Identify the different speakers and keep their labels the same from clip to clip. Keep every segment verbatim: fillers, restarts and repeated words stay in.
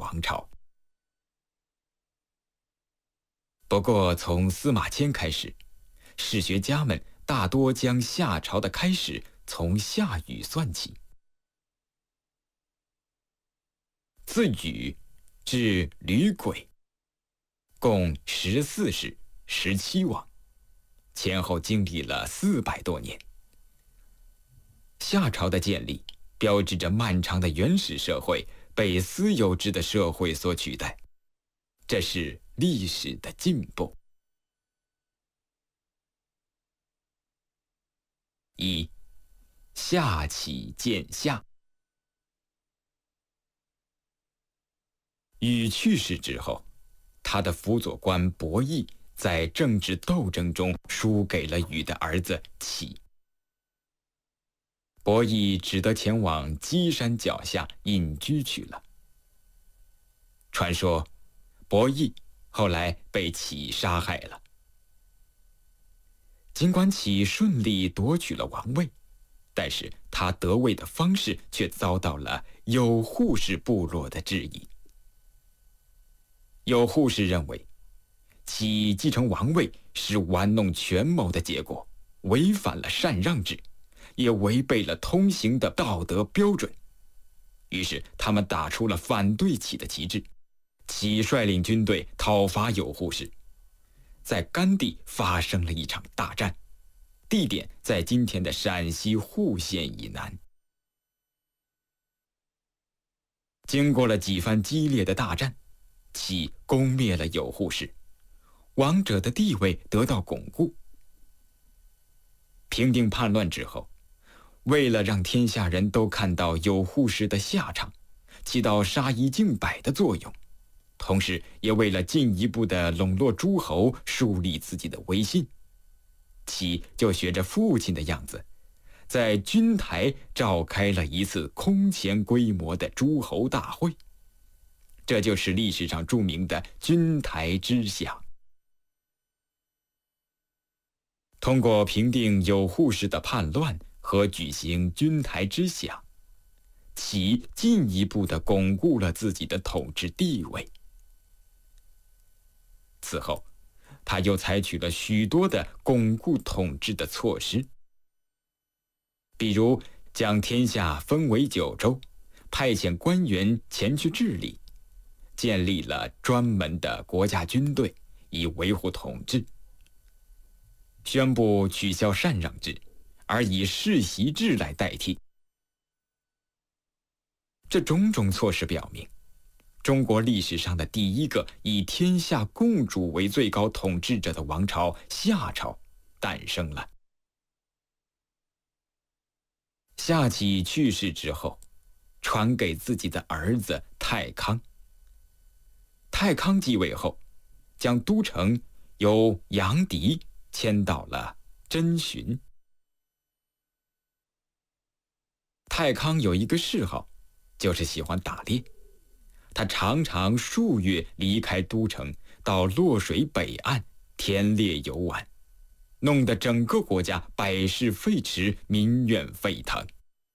Speaker 1: 王朝。不过从司马迁开始，史学家们大多将夏朝的开始从夏禹算起。自禹至吕轨，共十四世十七王，前后经历了四百多年。夏朝的建立标志着漫长的原始社会被私有制的社会所取代，这是历史的进步。一、夏启建夏。禹去世之后，他的辅佐官伯益在政治斗争中输给了禹的儿子启。伯益只得前往箕山脚下隐居去了。传说，伯益后来被启杀害了。尽管启顺利夺取了王位，但是他得位的方式却遭到了有扈氏部落的质疑。有扈氏认为，启继承王位是玩弄权谋的结果，违反了禅让制，也违背了通行的道德标准。于是他们打出了反对启的旗帜。启率领军队讨伐有扈氏，在甘地发生了一场大战，地点在今天的陕西户县以南。经过了几番激烈的大战，启攻灭了有扈氏，王者的地位得到巩固。平定叛乱之后，为了让天下人都看到有扈氏的下场，起到杀一儆百的作用，同时也为了进一步的笼络诸侯，树立自己的威信，启就学着父亲的样子，在君台召开了一次空前规模的诸侯大会。这就是历史上著名的君台之响。通过平定有扈氏的叛乱和举行君台之响，启进一步地巩固了自己的统治地位。此后，他又采取了许多的巩固统治的措施，比如将天下分为九州，派遣官员前去治理，建立了专门的国家军队以维护统治，宣布取消禅让制，而以世袭制来代替。这种种措施表明，中国历史上的第一个以天下共主为最高统治者的王朝夏朝诞生了。夏启去世之后，传给自己的儿子太康。太康继位后，将都城由杨迪迁到了真寻。太康有一个嗜好，就是喜欢打猎。他常常数月离开都城，到洛水北岸田猎游玩，弄得整个国家百事废弛，民怨沸腾。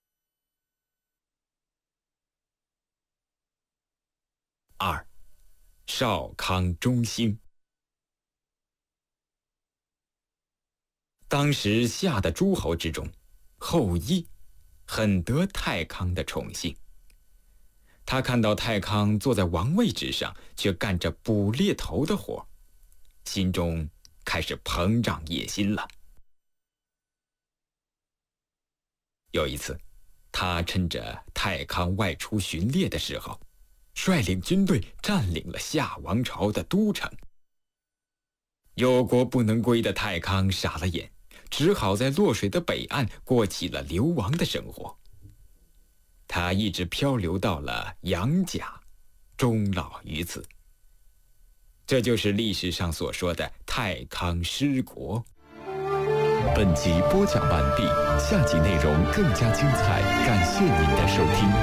Speaker 1: 二、少康中兴。当时夏的诸侯之中，后羿很得太康的宠幸。他看到太康坐在王位之上，却干着捕猎头的活，心中开始膨胀野心了。有一次，他趁着太康外出巡猎的时候，率领军队占领了夏王朝的都城。有国不能归的太康傻了眼，只好在洛水的北岸过起了流亡的生活。他一直漂流到了杨家，终老于此。这就是历史上所说的太康失国。
Speaker 2: 本集播讲完毕，下集内容更加精彩，感谢您的收听。